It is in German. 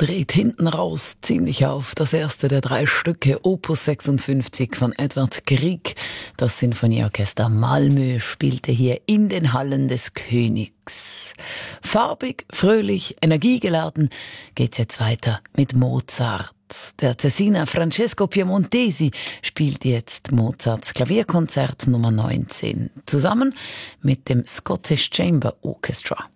dreht hinten raus ziemlich auf. Das erste der 3 Stücke, Opus 56 von Edvard Grieg. Das Sinfonieorchester Malmö spielte hier in den Hallen des Königs. Farbig, fröhlich, energiegeladen geht's jetzt weiter mit Mozart. Der Tessiner Francesco Piemontesi spielt jetzt Mozarts Klavierkonzert Nummer 19 zusammen mit dem Scottish Chamber Orchestra.